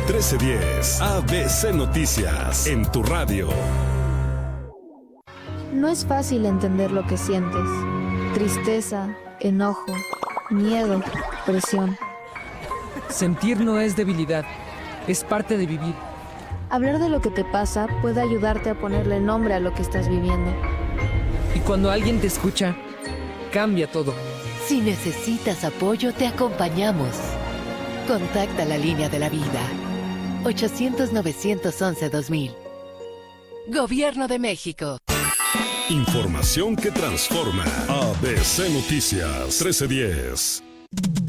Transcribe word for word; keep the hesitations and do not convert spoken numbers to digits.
trece diez, A B C Noticias, en tu radio. No es fácil entender lo que sientes. Tristeza, enojo, miedo, presión. Sentir no es debilidad, es parte de vivir. Hablar de lo que te pasa puede ayudarte a ponerle nombre a lo que estás viviendo. Y cuando alguien te escucha, cambia todo. Si necesitas apoyo, te acompañamos. Contacta la línea de la vida. ochocientos, novecientos once, dos mil. Gobierno de México. Información que transforma. A B C Noticias, trece diez.